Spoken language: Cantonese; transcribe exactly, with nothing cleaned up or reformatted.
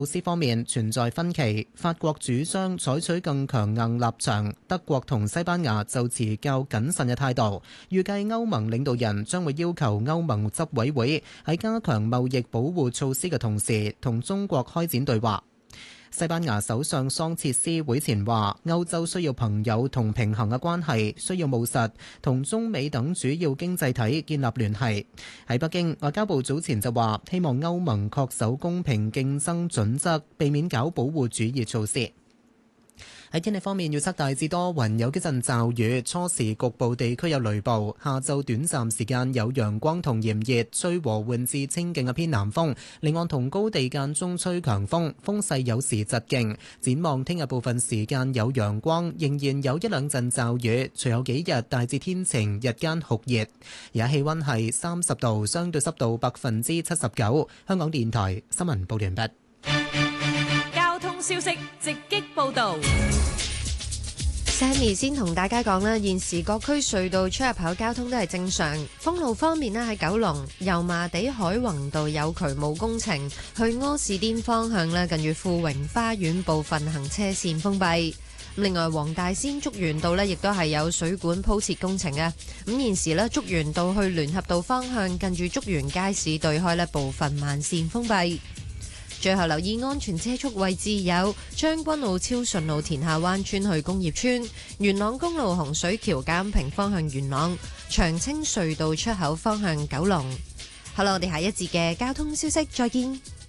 措施方面存在分歧，法國主張採取更強硬立場，德國同西班牙就持較謹慎嘅態度。預計歐盟領導人將會要求歐盟執委會喺加強貿易保護措施嘅同時，同中國開展對話。西班牙首相桑切斯會前話，歐洲需要朋友同平衡嘅關係，需要務實，同中美等主要經濟體建立聯繫。喺北京，外交部早前就話，希望歐盟恪守公平競爭準則，避免搞保護主義措施。喺天氣方面，預測大致多雲，有幾陣驟雨，初時局部地區有雷暴，下晝短暫時間有陽光同炎熱，吹和緩至清勁嘅偏南風，離岸同高地間中吹強風，風勢有時疾勁。展望聽日部分時間有陽光，仍然有一兩陣驟雨，隨後幾日大致天晴，日間酷熱。而家氣溫係三十度，相對濕度百分之七十九。香港電台新聞報完畢。 消息直擊報導。 Sammy 先同大家講啦，現時各區隧道出入口交通都係正常。封路方面咧，喺九龍油麻地海泓道有渠務工程，去柯士甸方向咧，近住富榮花園部分行車線封閉。另外，黃大仙竹園道咧，亦都係有水管鋪設工程啊。咁現時咧，竹園道去聯合道方向，近住竹園街市對開咧，部分慢線封閉。最後留意安全車速位置有將軍澳超順路田下灣村去工業村、元朗公路洪水橋監平方向元朗、長青隧道出口方向九龍。好啦，我哋下一節嘅交通消息再見。